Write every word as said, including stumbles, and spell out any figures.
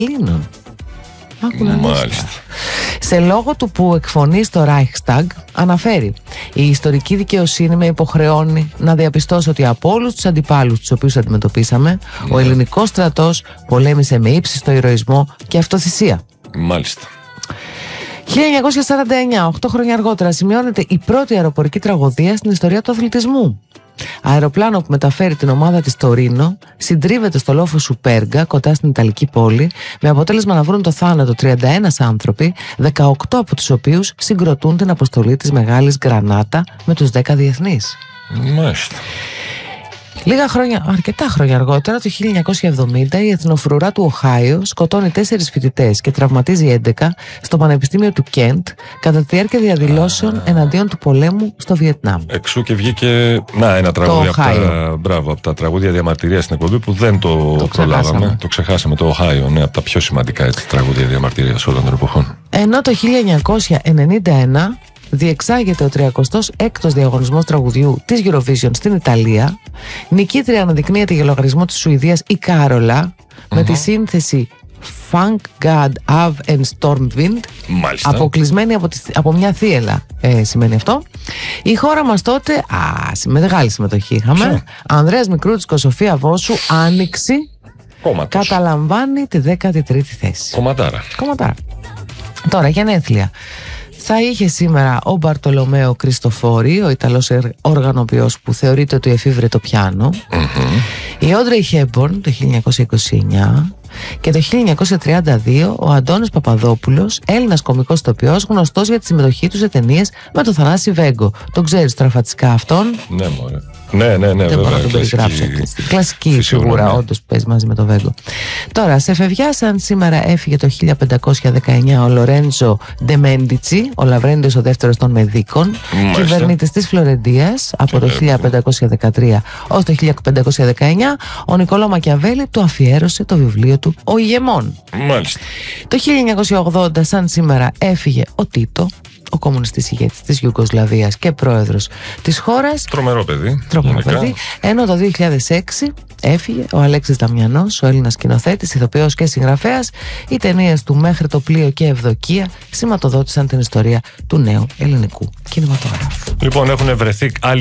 Ελλήνων. Μάλιστα. Σε λόγο του που εκφωνεί στο Reichstag, αναφέρει: η ιστορική δικαιοσύνη με υποχρεώνει να διαπιστώσω ότι από όλους τους αντιπάλους τους οποίους αντιμετωπίσαμε, ναι, ο ελληνικός στρατός πολέμησε με ύψιστο ηρωισμό και αυτοθυσία. Μάλιστα. χίλια εννιακόσια σαράντα εννιά, οκτώ χρόνια αργότερα, σημειώνεται η πρώτη αεροπορική τραγωδία στην ιστορία του αθλητισμού. Αεροπλάνο που μεταφέρει την ομάδα της Τωρίνο συντρίβεται στο λόφο Σουπέργα, κοντά στην Ιταλική πόλη, με αποτέλεσμα να βρουν το θάνατο τριάντα ένα άνθρωποι, δεκαοκτώ από τους οποίους συγκροτούν την αποστολή της Μεγάλης Γκρανάτα με τους δέκα διεθνείς. Μάλιστα. Λίγα χρόνια, αρκετά χρόνια αργότερα, το χίλια εννιακόσια εβδομήντα, η εθνοφρουρά του Οχάιο σκοτώνει τέσσερις φοιτητές και τραυματίζει έντεκα στο Πανεπιστήμιο του Κέντ κατά τη διάρκεια διαδηλώσεων ah. εναντίον του πολέμου στο Βιετνάμ. Εξού και βγήκε να, ένα τραγούδι από τα, μπράβο, από τα τραγούδια διαμαρτυρίας στην εκπομπή που δεν το, το προλάβαμε. Ξεχάσαμε. Το ξεχάσαμε, το Οχάιο, ναι, από τα πιο σημαντικά έτσι, τραγούδια διαμαρτυρίας όλων των εποχών. Ενώ το χίλια εννιακόσια ενενήντα ένα διεξάγεται ο τριακοστός έκτος διαγωνισμός τραγουδιού της Eurovision στην Ιταλία. Νικήτρια αναδεικνύεται για λογαριασμό της Σουηδίας η Κάρολα, mm-hmm. με τη σύνθεση Funk God Av and Stormwind. Μάλιστα. Αποκλεισμένη από, τη, από μια θύελα, ε, σημαίνει αυτό. Η χώρα μας τότε, α, με μεγάλη συμμετοχή είχαμε. Ανδρέας Μικρούτσικος, Σοφία Βόσου, Άνοιξη. Κόμματος. Καταλαμβάνει τη δέκατη τρίτη θέση. Κομματάρα. Κομματάρα. Τώρα, γενέθλια. Θα είχε σήμερα ο Μπαρτολομέο Κριστοφόρη, ο Ιταλός οργανοποιός που θεωρείται ότι εφήβρε το πιάνο, mm-hmm. η Όντρεϊ Χέμπορν το χίλια εννιακόσια είκοσι εννιά και το χίλια εννιακόσια τριάντα δύο ο Αντώνης Παπαδόπουλος, Έλληνας κωμικός ηθοποιός, γνωστός για τη συμμετοχή του σε ταινίες με τον Θανάση Βέγκο. Τον ξέρεις τώρα φατσικά αυτόν? Ναι, μωρέ. Ναι, ναι, ναι, δεν βέβαια. μπορώ να τον περιγράψω. Κλασική φιγούρα, ναι. Όντως παίζει μαζί με τον Βέγκο. Τώρα, σε φευγιά, σαν σήμερα έφυγε το χίλια πεντακόσια δεκαεννιά ο Λορέντζο Ντε Μέντιτσι, ο Λαβρέντιος ο δεύτερος των Μεδίκων, κυβερνήτης της Φλωρεντίας από το χίλια πεντακόσια δεκατρία ως το χίλια πεντακόσια δεκαεννιά, ο Νικολό Μακιαβέλη του αφιέρωσε το βιβλίο του «Ο Ηγεμόν». Μάλιστα. Το χίλια εννιακόσια ογδόντα, σαν σήμερα, έφυγε ο Τίτο, ο κομμουνιστής ηγέτης της Ιουγκοσλαβίας και πρόεδρος της χώρας. Τρομερό παιδί. Τρομερό παιδί. Ενώ το δύο χιλιάδες έξι έφυγε ο Αλέξης Δαμιανός, ο Έλληνας σκηνοθέτης, ηθοποιός και συγγραφέας. Οι ταινίες του «Μέχρι το πλοίο» και «Ευδοκία» σηματοδότησαν την ιστορία του νέου ελληνικού κινηματογράφου. Λοιπόν, έχουν βρεθεί άλλοι